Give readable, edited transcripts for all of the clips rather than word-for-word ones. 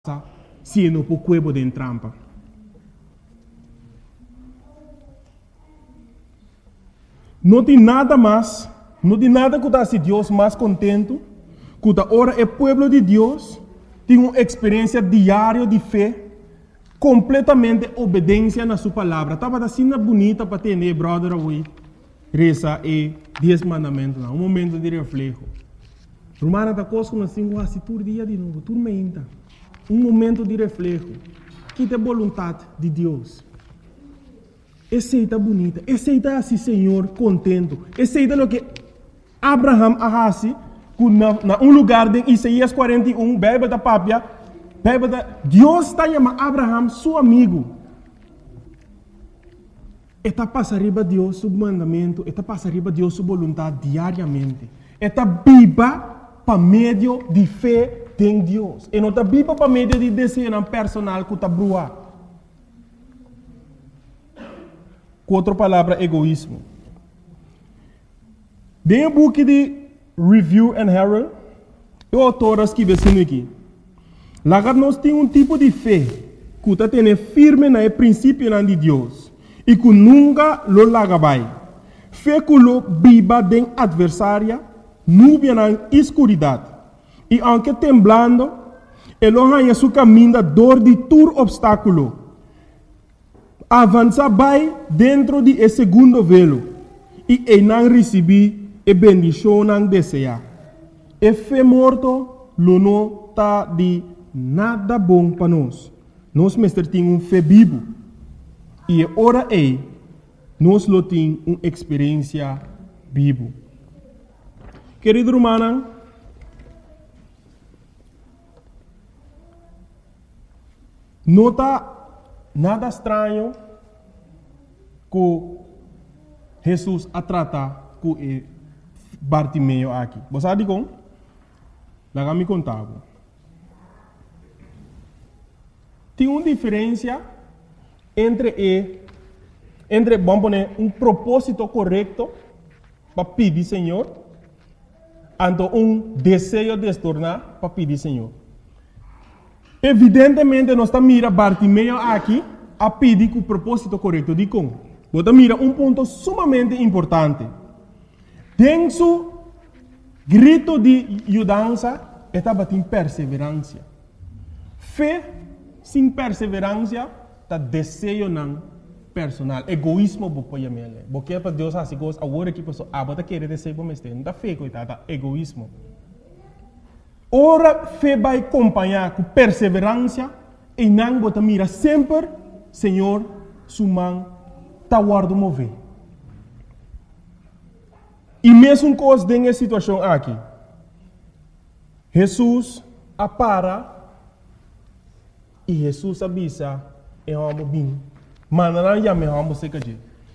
sino por cuerpo de trampa. Não tem nada mais, não tem nada que está Deus mais contento, que agora o povo de Deus tem uma experiência diária de fé, completamente obediência na sua palavra. Estava assim bonita para ter, brother, hoje, reza e 10 mandamentos, um momento de reflexo. Romana da coisa que nós temos assim todo dia de novo, tudo menta. Um momento de reflexo. Que é a vontade de Deus. Aceita bonita. Aceita assim, Senhor, contento. Aceita o que Abraham faz na um lugar de Isaías 41, Bíblia da Pápia. Deus está chamando Abraham, seu amigo. Está passando riba Deus, seu mandamento. Está passando riba Deus, sua vontade diariamente. Está viva para meio de fé em Deus. E não está viva para meio de desejo personal que está brua. Com outra palavra, egoísmo. Dentro do book de Review and Herald, o autor escreve assim aqui. Lá nós temos tipo de fé que está tendo firme no princípio de Deus e que nunca lo larga vai. Fé que lo viva de adversária, nuvem na escuridade. E aunque temblando, ele arranha seu caminho da dor de todo obstáculo. Avança vai dentro de esse segundo velo. E ele não recebe a bendição não deseja. E fé morto, lo não está de nada bom para nós. Nós mestre temos fé vivo. E ora nós lo temos uma experiência vivo. Querido Romana, não está nada estranho que Jesus a tratar com Bartimeu aqui. Você sabe como? Lá me contava. Tem uma diferença entre vamos poner um propósito correto para pedir Senhor, e desejo de se tornar para pedir Senhor. Evidentemente, nós estamos mirando Bartimeu aqui a pedir com o propósito correto de como. Você mira ponto sumamente importante. Dentro do grito de ajudança, está batendo perseverança. Fé sem perseverança está desejo não personal. Egoísmo, porque para Deus assim coisa, agora que pessoa, você quer desejo para mim, não está fé, coitada, egoísmo. Ora, fé vai acompanhar com perseverança e não você mira sempre, Senhor, sua mão está guardando mover. E mesmo coisa nessa situação aqui, Jesus apara e Jesus avisa e vamos bem. Mas já me vamos ser que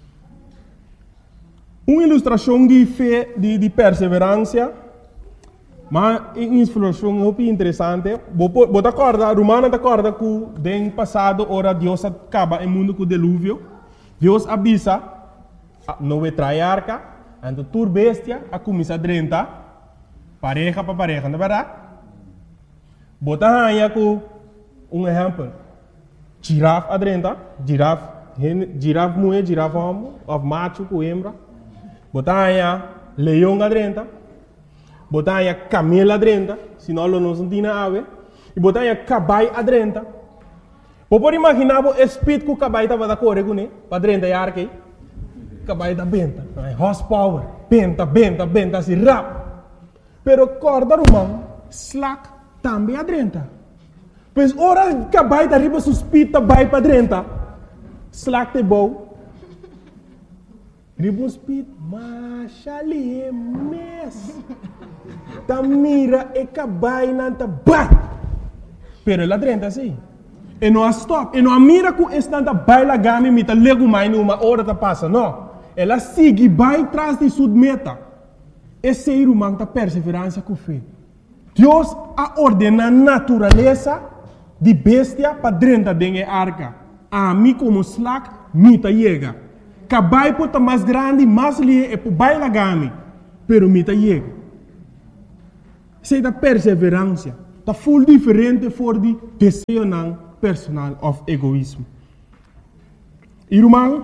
uma ilustração de fé, de perseverança. Mas uma ilustração muito interessante. Você acorda, Romana acorda que no passado, ora Deus acaba o mundo com o dilúvio. Deus avisa, não vai trair arca, então toda bestia a começar a drentar, pareja para pareja, não é verdade? Você arranha com um exemplo. Girafa a drentar, girafa mulher, girafa homem, macho com hembra. Você arranha leão a drentar. Botar camelo adrenta, senão não se tem ave. E botar caballo adrenta. Você pode imaginar o espírito que o caballo estava a correr com ele, para adrenta e arque. O caballo está benta, horsepower, benta, assim, rápido. Pero corda romano, slack, também adrenta. Pois, ora, o caballo está arriba, suspeita, vai para adrenta. Slack de bom. Ribbon speed, machali é mes. Ta mira e cabai nanta bai. Pero ela drenta assim. E não stop. E não mira com estanta baila gami mita lego mais numa hora ta passa, não. Ela sigue vai atrás de sua meta. Esse é o man ta perseverança com fé. Deus a ordena a natureza de bestia para drenta dengue arca. A mim como slack mita chega. Cabai pode mais grande, mais lié, e vai lá gami, pero mita chega. Isso é da perseverança. tá full diferente voor die desejo nan personal of egoísmo. Irmão,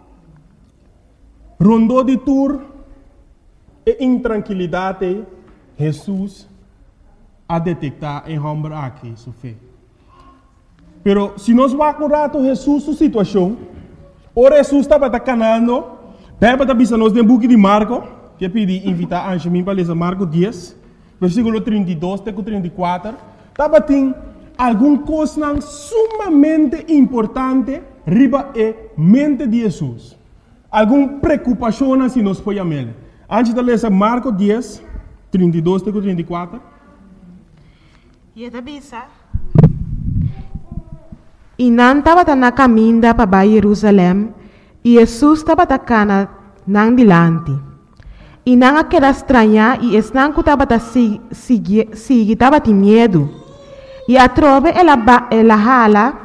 rondou de tour e intranquilidade, Jesus a detectar em homem aqui, sua fé. Pero se nós vamos rato Jesus sua situação, ora Jesus estava canando, deve estar pensando nos book de Marco, que eu pedi invitar a Angelina para ler Marco 10, versículo 32 até 34, estava tem alguma coisa sumamente importante riba e mente de Jesus. Alguma preocupação se nós podemos ver. Antes de ler Marco 10, 32 até 34. E é da bisa. E não estava na caminho para Jerusalém, e Jesus estava na nang dilante. E não aquela estranha, e não que estava estava de medo. E a trove ela hala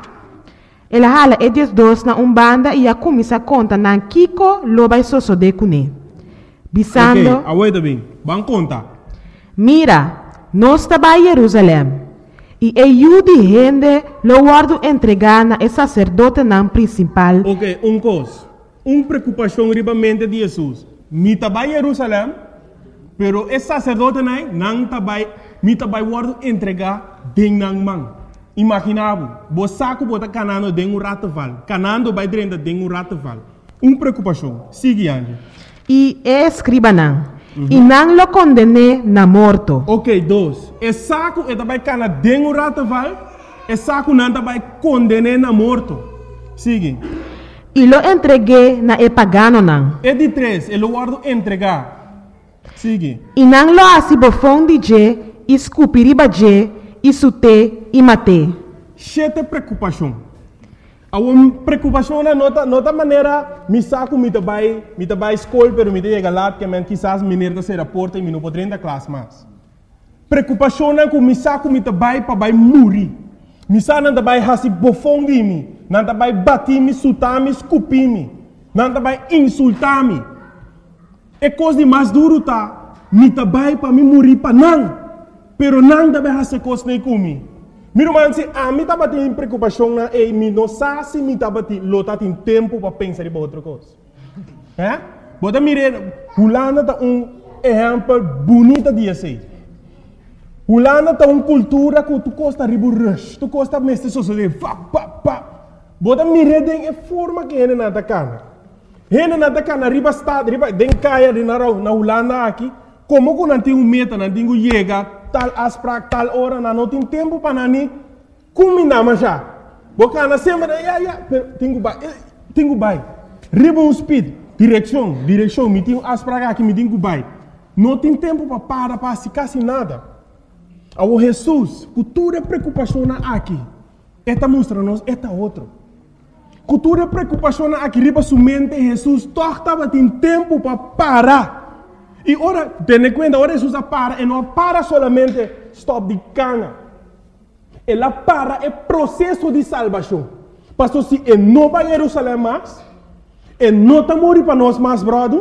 e diz dois na banda e a começa a contar na Kiko loba soso de cune. Bisando. Ok, aguenta bem. Vamos contar. Mira, nós estava em Jerusalém. E eu de gente lo guardo entregar na sacerdote nan principal. Ok, coisa. Preocupação riba mente de Jesus. Mi estava em Jerusalém, pero esse sacerdote não estava, mi estava guardo entregar den nan man. Imaginava, você saco bota canando den rataval, canando vai dentro den rataval. Preocupação. Sigue ande. E escriba não. E não lo condene na morto. Ok, dois. E saco e também cana den rataval, e saco não também condene na morto. Sigue. E lo entreguei na pagano não. E de três, ele guardo entregar. Sigue. E não lo asibofon de je, escupiriba je, isute e mate. Chete preocupação. A preocupação na nota maneira, me saco me trabalho escola, pero me chega lá que men quizás menino se reporta e me não pode entrar classe mais. Preocupação na que me saco me trabalho para vai morrer. Me saco não trabalho hasi bofong de mim, não trabalho bater me, sutar me, escupir me, não trabalho insultar me. É coisa de mais duro tá, me trabalho para me morrer para não, pero não trabalho hasi coisa nem comigo. Meu irmão, se a mim estava tendo preocupação na e me não sabe se me estava tendo tempo para pensar em outra coisa. É? Bota mire, Holanda tá exemplo bonito de assim. Holanda tá cultura que tu costa ribu rush, tu costa mestre sociedade, Bota mire den forma que ele nada cana. Ele nada cana riba estado, riba den caia de na Holanda aqui, como que não tem meta, não tem chega tal asprak tal hora não tem tempo para nani combinar mais já bocana sempre tenho bai ribbon speed direção me tenho asprak aqui me tenho bai não tem tempo para se quase nada ao Jesus cultura preocupação aqui esta mostra nos esta outro cultura preocupação aqui riba sua mente Jesus torta tem tempo para parar. E ora, tenha conta, ora Jesus para, e não para solamente stop de cana. Ela para é processo de salvação. Pastor, se ele não vai a Jerusalém mais, ele não está morrendo para nós mais, brother,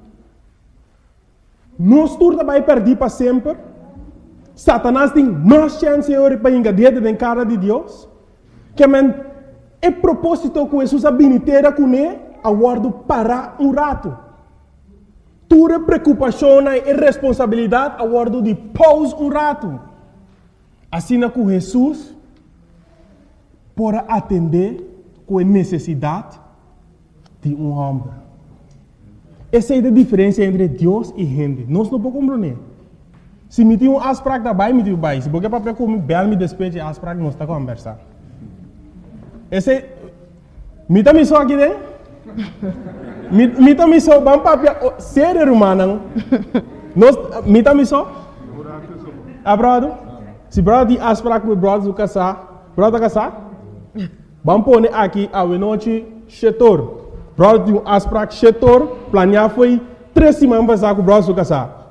nós turma vai perder para sempre. Satanás tem mais chance para engadir dentro da cara de Deus. Que é propósito que Jesus habilitera com ele, aguardo para rato. Tua preocupação e responsabilidade a guardo de pause rato. Assim que Jesus para atender com a necessidade de homem. Essa é a diferença entre Deus e gente. Nós não podemos compreender. Se me tem asprak da bai, me tem bai. Se porque papel como bel me despeje asprak, nós está conversando. Esse me tá me só aqui dentro. Me tá me só, vamos papel sério humano. Nós me tá me só. Abrado. Se brother de asprak com brother do casar, brother casar. Vamos pôr aqui a noite setor. Brother de asprak setor, planear foi 3 semanas para com brother do casar.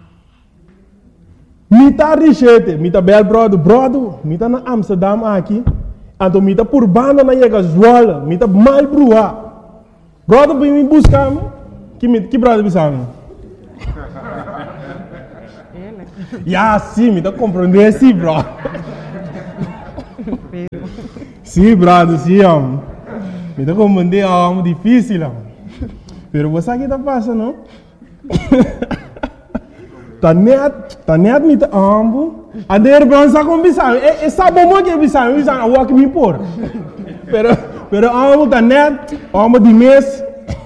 Me tá richete, me tá bel brother, me tá na Amsterdam aqui. Então me tá por banda na Yega Zola, me tá mal brua. Brother vem me buscar, que brother me sabe? Ya, sim, me tá compreendendo, sim, bro. Sim, brother, sim, homem. Me tá compreendendo, é algo difícil, homem. Pero você aqui tá passando, não? Tá net me tá ambo. A der bronza com bisão. É sabe como que é bisão? Bisão, eu que me por. Pero ambo tá net, ambo de mês.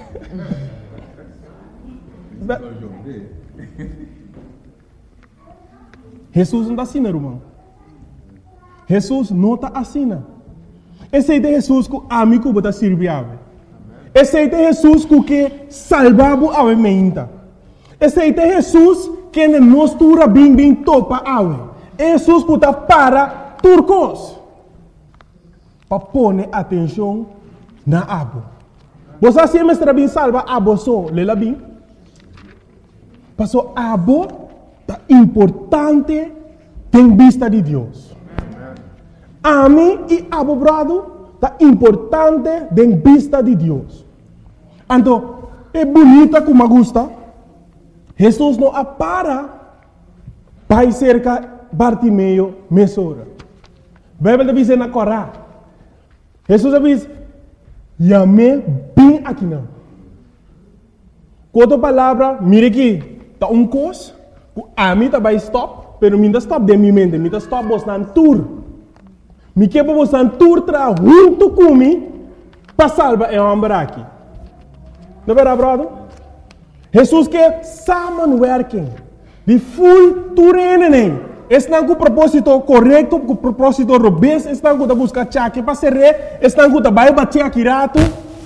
Jesus não está assim, irmão. Jesus não está assim. Esse é Jesus que a mim que está servindo. Esse é Jesus que salvava a mente. Esse é Jesus que não estura bem topa a Jesus que está para turcos. Para pôr atenção na abo. Você sempre está bem salva abo só, lela bem. Passou abo é importante em vista de Deus. A mim e abo brado é importante em vista de Deus. Então, é bonita como gosta. Jesus não para vai cerca Bartimeu mesora. Bíblia diz na Corá. Jesus diz, "Yame bem aqui não." Outra palavra, mire aqui, tá coisa. A mim tá vai stop, pero mim tá stop de minha mente, mim tá stop bostan tour. Me que para bostan tour tra junto comigo para salvar o homem aqui. Não é verdade, brother? Jesus quer samenwerking. De full toerening. Estão com o propósito correto, com o propósito robusto, estão com a busca chaque para ser rei, estão com a vai bater aqui rato.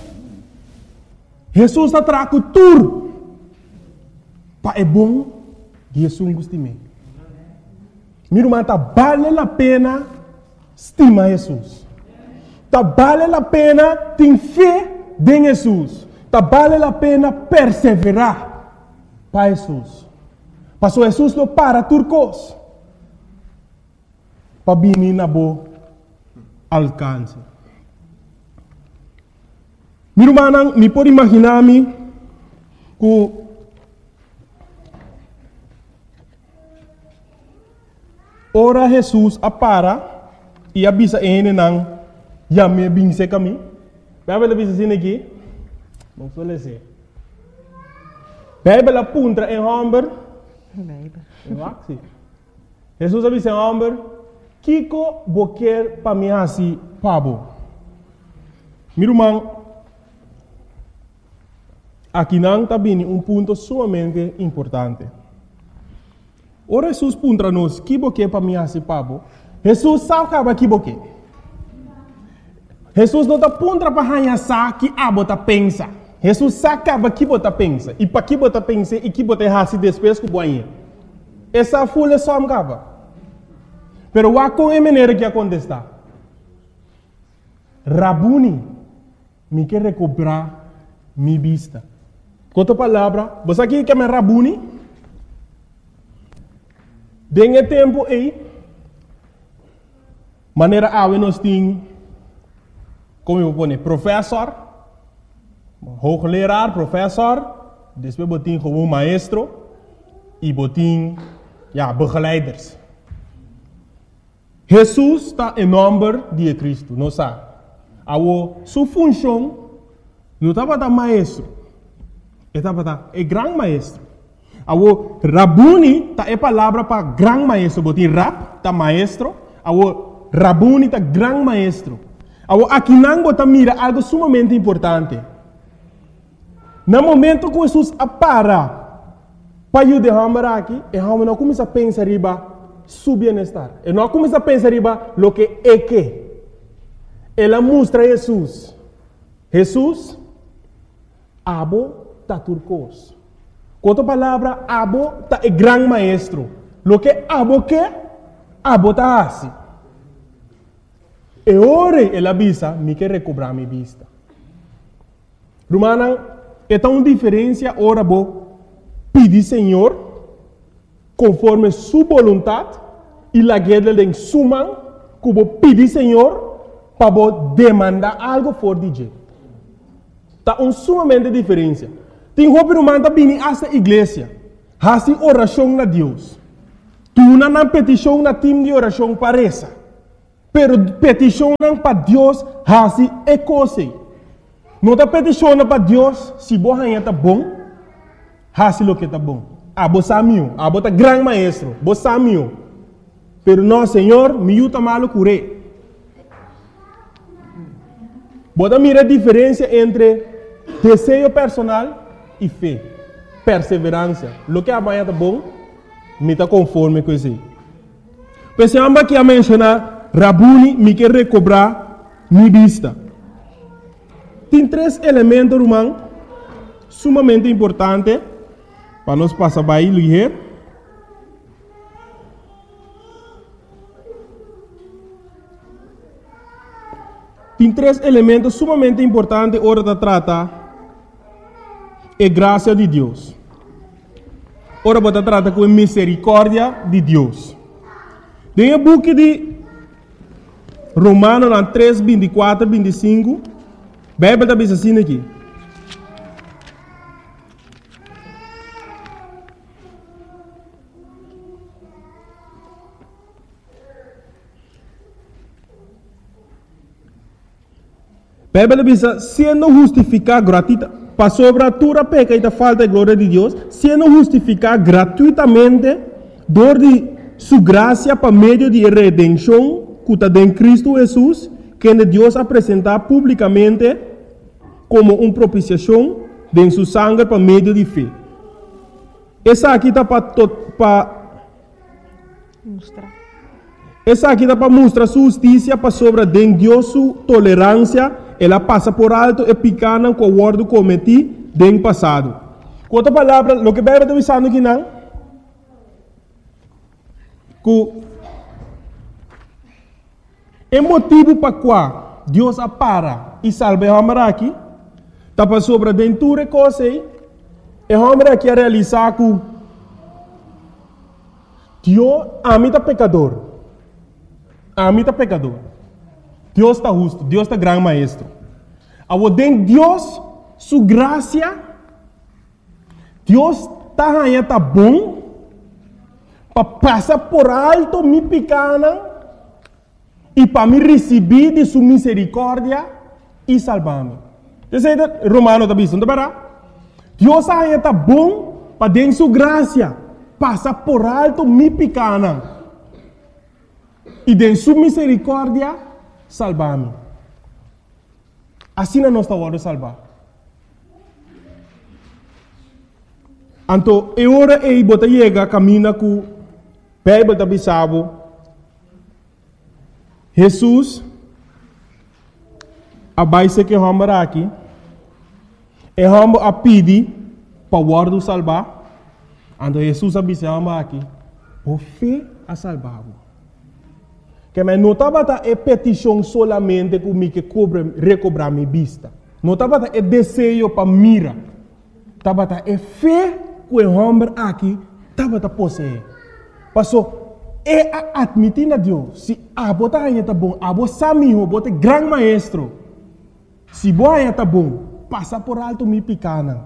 Jesus está trago tour. Para é bom, Jesus gosta de mim. Meu irmão, tá vale a pena estimar Jesus. Tá vale a pena ter fé em Jesus. Tá vale a pena perseverar para Jesus. Passou Jesus não para turcos. Para vir na boa alcance. Meu irmão, me pode imaginar-me que ora Jesus apara e avisa ele não já me binse caminho. Vai ver avisa assim aqui. Não suele ser. Bíblia apunta em homem. Jesus avisa em homem. Kiko boquer para mim assim, pabo. Meu irmão, aqui não está bem ponto sumamente importante. Ora Jesus punta nos que boquer para mim assim, pabo. Jesus sabe que boquer. Jesus não está punta para hanhar que abota pensa. Jesus sabe que bota pensa. E para que bota pensa e que bota hasi depois que boinha. Essa folha só me acaba. Pero o com é maneira que acontece. Rabuni, me quer recuperar minha vista. Outra palavra, você aqui quer me Rabuni? Dengue tempo aí, maneira ave nós tem, como eu vou dizer, professor, hoogleraar, professor, depois botin como maestro e botin, begeleiders. Jesus está em nome de Cristo, não sabe? A sua função não estava da maestro, estava da grande maestro. A Rabuni está é palavra para grande maestro, botin rap tá maestro, a Rabuni está grande maestro. A aqui não bota mira algo sumamente importante. No momento que Jesus apara para ajudar aqui, e a não começa a pensar riba su bienestar. E não começa a pensar riba lo que é que. Ela mostra Jesus. Jesus, abo ta turcos. Com outra palavra, abo ta é grande maestro. Lo que abo que, abo ta assim. E ora ela avisa, me quer recobrar minha vista. Romana, é tão diferença ora bo pedir Senhor conforme sua vontade e la guerra de suma que bo pedir Senhor para bo demandar algo fora de Deus. Tá sumamente diferença. Tem roupa romana tá vindo essa igreja, assim oração a Deus. Tu não petição na time de oração parece. Pero petição para Deus hasi é coisa. Não está petição para Deus se você está bom, hasi lo que está bom. Você amigo, você grande maestro, você amigo. Pero não, Senhor, me ajuda malo curé. Você mira a diferença entre desejo personal e fé, perseverança. Lo que amanhã está bom, me está conforme com isso. Pensamos que a mencionar, Rabuni me quer recobrar minha vista. Tem 3 elementos, irmão, sumamente importantes para nós passar para aí, ligeiro. Tem 3 elementos sumamente importantes hora de tratar a graça de Deus. Ora você trata com a misericórdia de Deus. Tem o book de Romanos 3, 24, 25. A Bíblia está assim aqui. A Bíblia diz, sendo justificado gratuitamente, para sobre a tua peca e a falta de glória de Deus, sendo justificado gratuitamente, dor de sua graça para meio de redenção, que está em Cristo Jesus, que Deus apresentar publicamente como uma propiciação de sua sangue para meio de fé. Essa aqui está para mostrar. Essa aqui está para mostrar sua justiça para sobre de Deus sua tolerância. Ela passa por alto e picana com o ordo cometido no passado. Com outra palavra, o que a Bíblia está dizendo aqui não? Que o motivo para qual Deus apara e salva o homem aqui, está para sobre dentro de coisa e o homem aqui a realizar que Deus amita pecador. Amita pecador. Deus está justo, Deus está grande maestro. Agora, Deus, sua graça, Deus está bom para passar por alto minha pequena e para me receber de sua misericórdia e salvar-me. Você sabe, Romano está dizendo, Deus está bom para dar sua graça, passar por alto minha pequena e de sua misericórdia salvar-me. Assim não está hora de salvar. Então, é hora de você chegar caminho com a Bíblia da Bissau. Jesus, a base que vamos aqui, é vamos a pedir para o ordo salvar. Então, Jesus a Bissau aqui, por fé a salvar-o. Que me não estava a petição solamente que me recobrar minha vista. Não estava a desejo para mira. Estava a fé que o homem aqui estava a possuir. Passou é admitir a Deus. Se a bota aí está bom, a você amigo, bota grande maestro. Se boa aí está bom, passa por alto minha pequena.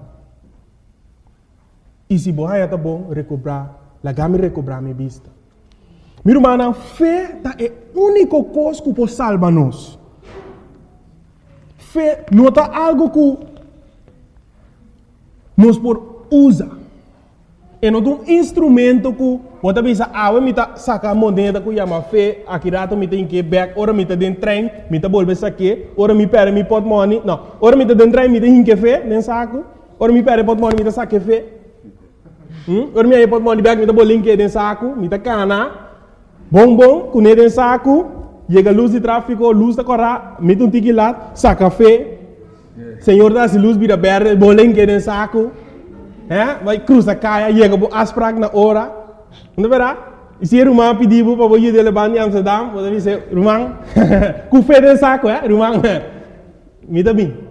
E se boa aí está bom, recobrar minha vista. Meu irmão, a fé é a única coisa que pode salvar-nos. Fé não é algo que nós podemos usar. É um instrumento que você pensa, eu me saca a moneda que chama fé, aqui rato me tem que ir back, ora me tem dentro trem, me tem volver aqui, ora me perde me pot money, não, ora me tem dentro trem, me tem que fé, nem saco, ora me perde pot money, me tem saque fé, ora me aí pot money back, me tem bolinho que dentro saco, me tem cana. Bom, com ele em saco, chega a luz de tráfego, luz da corra, mete tique lá, saca café, Senhor dá-se luz, vira verde, bolinho que em saco, vai cruza caia, chega a asprag na hora, não verá? E se o irmão pediu para você ir levar em Amsterdam, você diz, irmão, com fé em saco, irmão, me dá bem,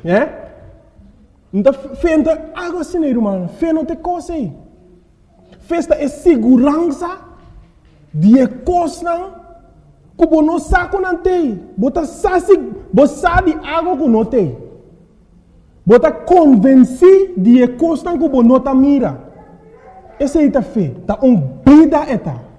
então fé não é algo assim, irmão, fé não tem coisa aí, festa é segurança, de coisa que você não sabe que não tem. Você sabe algo que não tem. Você está convencido de coisa que você não mira. Essa é a fé. Está vida.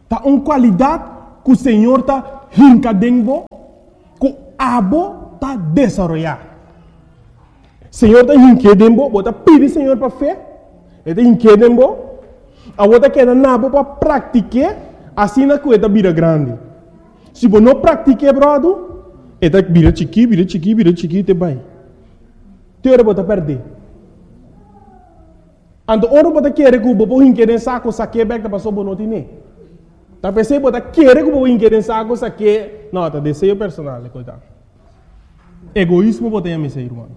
Tá uma qualidade que o Senhor tá rincadendo, que o abo tá desenvolvendo. Senhor tá rincadendo, bota pedir Senhor para fé, ele tá rincadendo, a outra quer nabo para praticar, assim na coisa vira grande. Se você não pratica, brother, ele vira chiqui, te vai. Te ora bota perder. Ando ora bota querer que o bobo rincade saco, saque back da passou bonoti ne. Tá pensei bota querer que o bobo rincade saco, saque, não, tá desejo personal, coitado. Egoísmo bota me ser, irmão.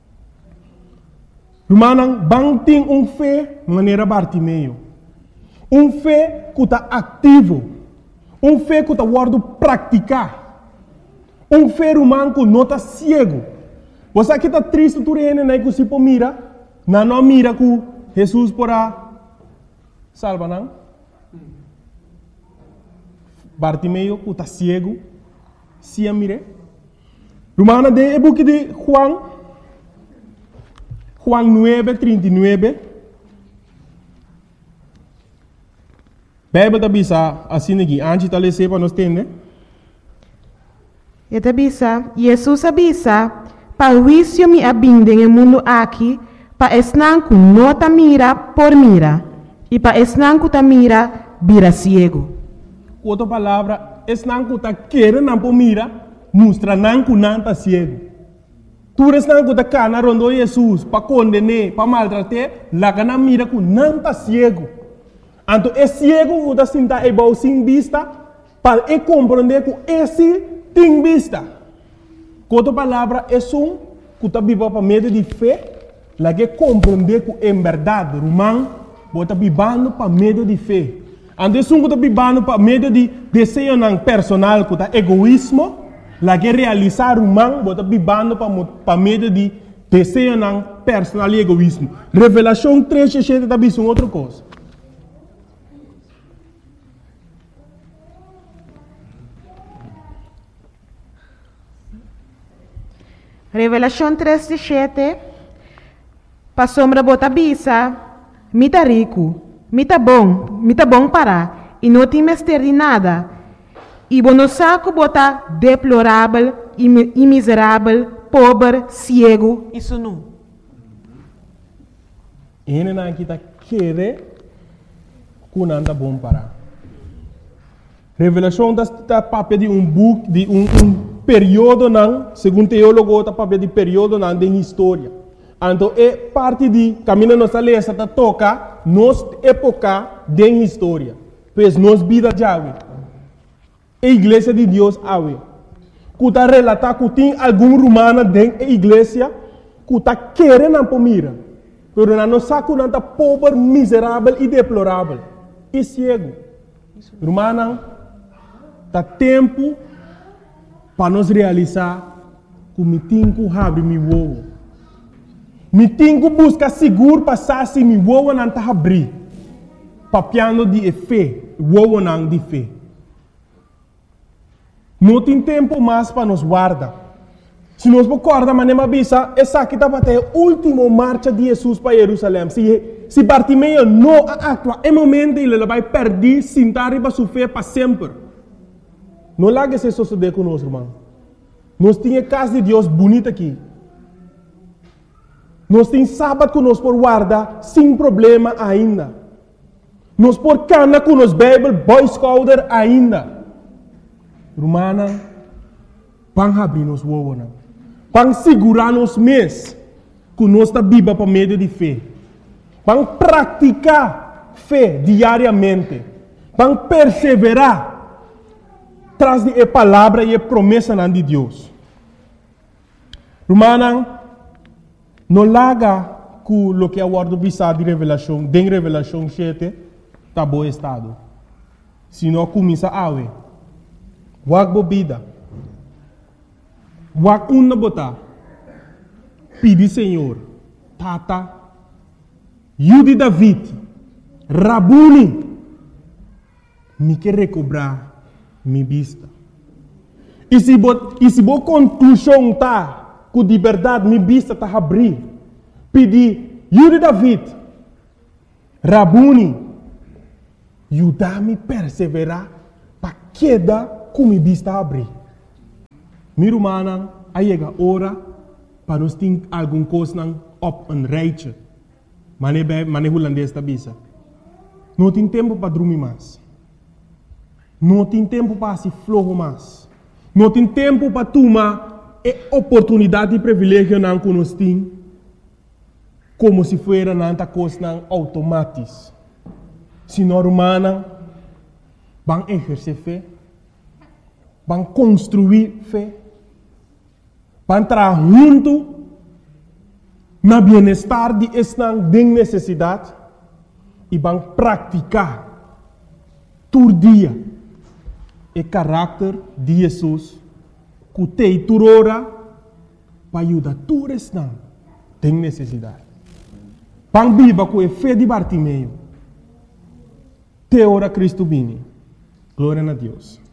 Irmão, bang tem fé maneira Bartimeu. Fé que está ativo. Fé que está guardo praticar. Fé humano que não está cego. Você aqui está triste, tu rene, né, que se pô mira, não mira que Jesus porá salva, não? Bartimeu que está cego, se a mire. Romana de e book de Juan 9:39. Bíblia da bisa assim aqui, antes de ler para nós entender. E tabisa, Jesus abisa, para o juízo me abindem no mundo aqui, para esnanco não ta mira por mira, e para esnanco ta mira, vira ciego. Outra palavra, esnanco ta querer não por mira, mostra nanco não ta ciego. Tu esnanco ta cana rondo Jesus, para condenar, para maltratar, lá que não mira com não ta ciego. Então, é ciego que está sentado sem vista, para compreender que esse tem vista. Com outra palavra, é um que está vivendo para meio de fé, lá que compreender que é verdade, romano, está vivendo para meio de fé. Então, é um que está vivendo para meio de desejo personal, que está egoísmo, lá que realizar romano, está vivendo para meio de desejo personal e egoísmo. Revelação 3:7 está vivendo outra coisa. Revelação 3:7. Para sombra bota bisa, mita rico, mita bom para, e não tem mestre de nada. E bono saco bota deplorável, e miserável, pobre, cego, isso não. Ele não está querendo que não está bom para. Revelação está papel de book, de período, segundo teólogo, está papel de período de história. Então, é parte de caminho nossa lei, está toca nossa época de história. Pois nossa vida já é. A igreja de Deus é. Que está relatar que tem algum romano dentro da igreja que está querendo para mira. Mas não sabe que está pobre, miserável e deplorável. E cego. Romano, está tempo para nós realizar que me tenho que abrir meu ovo. Me tenho que buscar seguro passar se meu ovo não está abrir. Papiando de fé, o ovo não de fé. Não tem tempo mais para nos guardar. Se nós recordamos, maneira bisa, essa aqui está até a última marcha de Jesus para Jerusalém. Se Bartimeu não atua, é momento ele vai perder, sentar e vai sofrer para sempre. Não lá que se suceder conosco, irmão. Nós temos casa de Deus bonita aqui. Nós temos sábado que nós por guardar sem problema ainda. Nós por cana com nos Bible, Boy Scouter ainda. Romana, vamos abrir nos ovos. Vamos segurar nos mês que nós está viva para meio de fé. Vamos praticar fé diariamente. Vamos perseverar traz de palavra e promessa de Deus. Romana, não larga que o que é o ordem de revelação, de revelação 7, está bom estado. Se não começa a ver. Wag bobida. Wag una bota. Pedi Senhor. Tata. Yudi David. Rabuni. Me quer recobrar minha vista. E se boa conclusão tá, que de verdade minha vista está a abrir. Pedi Yudi David. Rabuni. Ajudar-me a perseverar para queda como me vista abrir. Miro manan, aí chega a hora para nós ter alguma coisa op een rijtje. Mane holandês da bisa. Não tem tempo para dormir mais. Não tem tempo para se flojo mais. Não tem tempo para tomar a oportunidade e privilégio que nós temos como se fosse nanta coisa automática. Se nós humanos vamos exercer fé, vamos construir fé, vamos trabalhar junto no bem-estar de esta necessidade e vamos praticar todo dia o caráter de Jesus que tem turora para ajudar todos que têm necessidade. Vamos viver com a fé de Bartimeu. Te ora Cristo vini. Glória a Deus.